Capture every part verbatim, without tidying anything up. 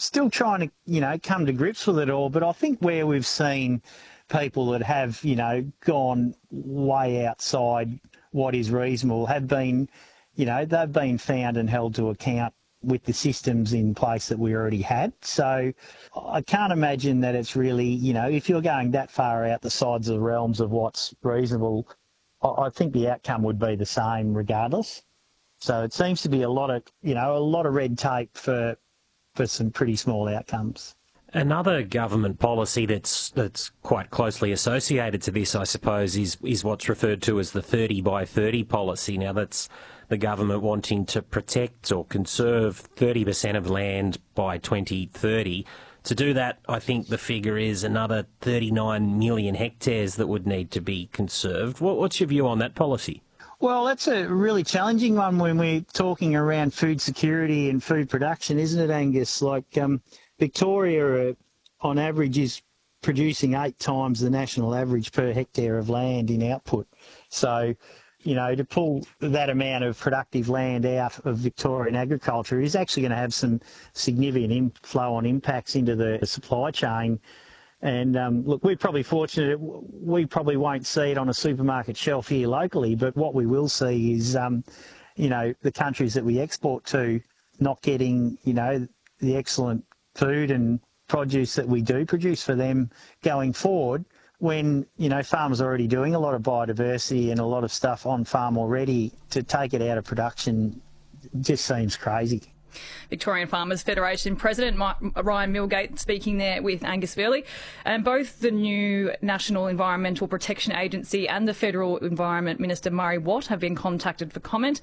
still trying to, you know, come to grips with it all. But I think where we've seen people that have, you know, gone way outside what is reasonable have been, you know, they've been found and held to account with the systems in place that we already had. So I can't imagine that it's really, you know, if you're going that far out the sides of the realms of what's reasonable, I think the outcome would be the same regardless. So it seems to be a lot of, you know, a lot of red tape for for some pretty small outcomes. Another government policy that's that's quite closely associated to this, I suppose, is is what's referred to as the thirty by thirty policy. Now, that's the government wanting to protect or conserve thirty percent of land by twenty thirty. To do that, I think the figure is another thirty-nine million hectares that would need to be conserved. What, what's your view on that policy? Well, that's a really challenging one when we're talking around food security and food production, isn't it, Angus? Like um, Victoria, uh, on average, is producing eight times the national average per hectare of land in output. So, you know, to pull that amount of productive land out of Victorian agriculture is actually going to have some significant inflow on impacts into the supply chain. And um, look, we're probably fortunate, we probably won't see it on a supermarket shelf here locally, but what we will see is, um, you know, the countries that we export to not getting, you know, the excellent food and produce that we do produce for them going forward, when, you know, farmers are already doing a lot of biodiversity and a lot of stuff on farm already. To take it out of production just seems crazy. Victorian Farmers Federation President Ryan Milgate speaking there with Angus Verley. And both the new National Environmental Protection Agency and the Federal Environment Minister Murray Watt have been contacted for comment.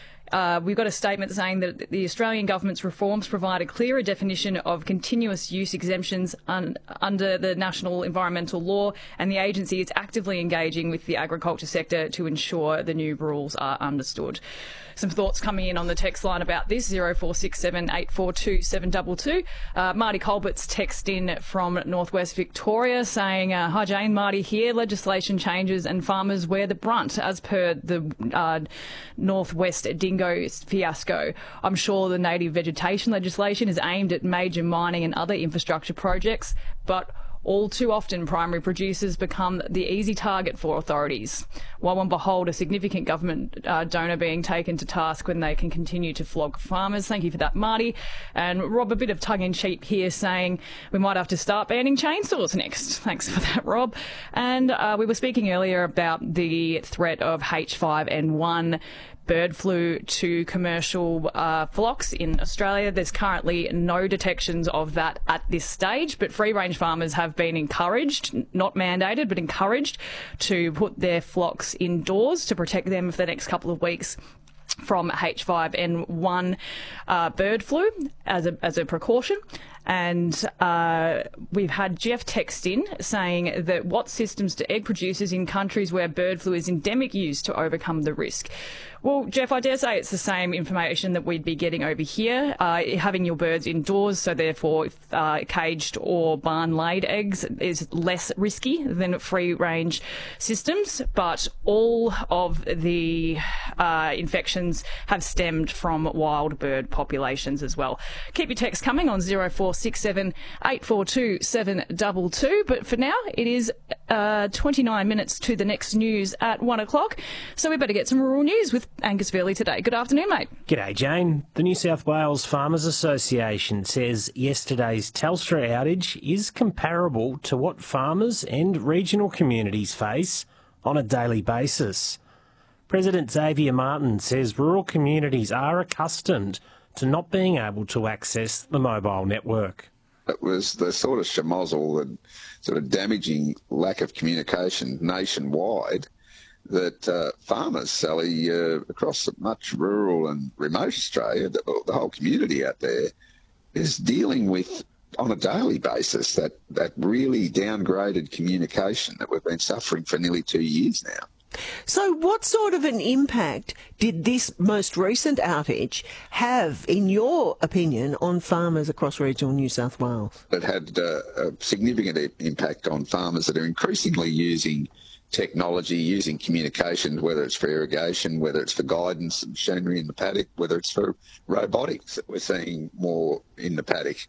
Uh, we've got a statement saying that the Australian government's reforms provide a clearer definition of continuous use exemptions un- under the national environmental law, and the agency is actively engaging with the agriculture sector to ensure the new rules are understood. Some thoughts coming in on the text line about this, zero four six seven eight four two seven two two. Uh, Marty Colbert's text in from Northwest Victoria saying, uh, hi Jane, Marty here. Legislation changes and farmers wear the brunt as per the uh, Northwest dingo fiasco. I'm sure the native vegetation legislation is aimed at major mining and other infrastructure projects, but all too often primary producers become the easy target for authorities. While and behold, a significant government uh, donor being taken to task when they can continue to flog farmers. Thank you for that, Marty. And Rob, a bit of tongue-in-cheek here saying we might have to start banning chainsaws next. Thanks for that, Rob. And uh, we were speaking earlier about the threat of H five N one bird flu to commercial uh, flocks in Australia. There's currently no detections of that at this stage, but free-range farmers have been encouraged, not mandated, but encouraged to put their flocks indoors to protect them for the next couple of weeks from H five N one uh, bird flu as a, as a precaution. And uh, we've had Jeff text in saying that what systems do egg producers in countries where bird flu is endemic use to overcome the risk? Well, Jeff, I dare say it's the same information that we'd be getting over here. Uh, having your birds indoors, so therefore uh, caged or barn-laid eggs is less risky than free-range systems, but all of the uh, infections have stemmed from wild bird populations as well. Keep your text coming on zero four six seven eight four two seven two two, but for now it is uh, twenty-nine minutes to the next news at one o'clock, so we better get some rural news with Angus Verley today. Good afternoon, mate. G'day, Jane. The New South Wales Farmers Association says yesterday's Telstra outage is comparable to what farmers and regional communities face on a daily basis. President Xavier Martin says rural communities are accustomed to not being able to access the mobile network. It was the sort of schmozzle, the sort of damaging lack of communication nationwide that uh, farmers, Sally, uh, across much rural and remote Australia, the, the whole community out there, is dealing with on a daily basis, that, that really downgraded communication that we've been suffering for nearly two years now. So what sort of an impact did this most recent outage have, in your opinion, on farmers across regional New South Wales? It had uh, a significant impact on farmers that are increasingly using technology, using communication, whether it's for irrigation, whether it's for guidance and machinery in the paddock, whether it's for robotics that we're seeing more in the paddock.